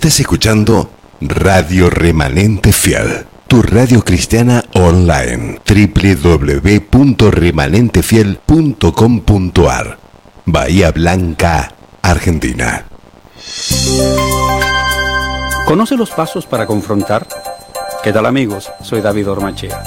Estás escuchando Radio Remanente Fiel, tu radio cristiana online, www.remanentefiel.com.ar, Bahía Blanca, Argentina. ¿Conoce los pasos para confrontar? ¿Qué tal, amigos? Soy David Ormachea.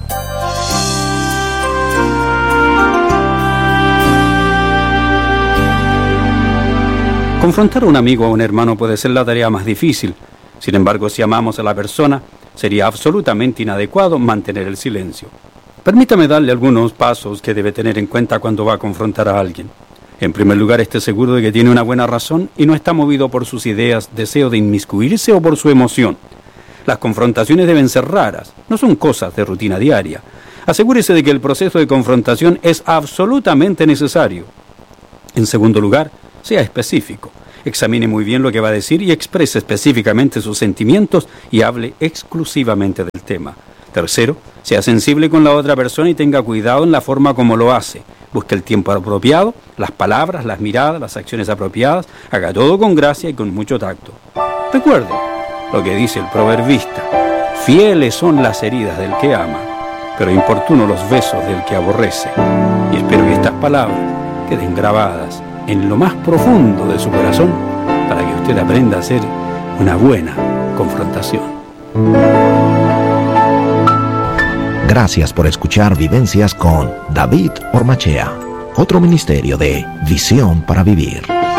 Confrontar a un amigo o a un hermano puede ser la tarea más difícil. Sin embargo, si amamos a la persona, sería absolutamente inadecuado mantener el silencio. Permítame darle algunos pasos que debe tener en cuenta cuando va a confrontar a alguien. En primer lugar, esté seguro de que tiene una buena razón y no está movido por sus ideas, deseo de inmiscuirse o por su emoción. Las confrontaciones deben ser raras, no son cosas de rutina diaria. Asegúrese de que el proceso de confrontación es absolutamente necesario. En segundo lugar, sea específico. Examine muy bien lo que va a decir y exprese específicamente sus sentimientos y hable exclusivamente del tema. Tercero, sea sensible con la otra persona y tenga cuidado en la forma como lo hace. Busque el tiempo apropiado, las palabras, las miradas, las acciones apropiadas. Haga todo con gracia y con mucho tacto. Recuerde lo que dice el proverbista: fieles son las heridas del que ama, pero importunos los besos del que aborrece. Y espero que estas palabras queden grabadas en lo más profundo de su corazón para que usted aprenda a hacer una buena confrontación. Gracias por escuchar Vivencias con David Ormachea, otro ministerio de Visión para Vivir.